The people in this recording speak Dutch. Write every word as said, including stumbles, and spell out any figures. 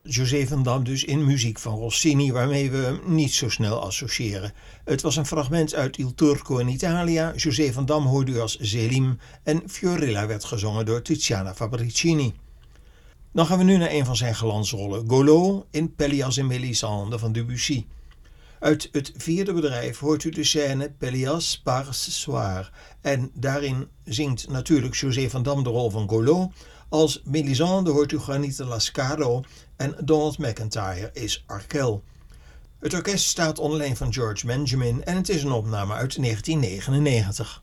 José van Dam dus in muziek van Rossini, waarmee we hem niet zo snel associëren. Het was een fragment uit Il Turco in Italia. José van Dam hoorde u als Selim en Fiorella werd gezongen door Tiziana Fabricini. Dan gaan we nu naar een van zijn glansrollen, Golo in Pelléas et Mélisande van Debussy. Uit het vierde bedrijf hoort u de scène Pelléas part ce soir en daarin zingt natuurlijk José van Dam de rol van Golo. Als Mélisande hoort u Juanita Lascado en Donald McIntyre is Arkel. Het orkest staat onder leiding van George Benjamin en het is een opname uit negentien negenennegentig.